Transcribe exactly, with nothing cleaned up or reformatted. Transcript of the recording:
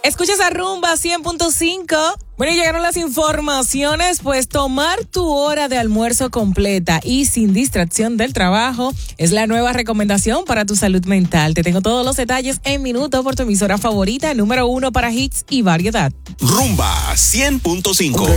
Escuchas a Rumba cien punto cinco. Bueno, y llegaron las informaciones, pues tomar tu hora de almuerzo completa y sin distracción del trabajo es la nueva recomendación para tu salud mental. Te tengo todos los detalles en minuto por tu emisora favorita, número uno para hits y variedad. Rumba cien punto cinco.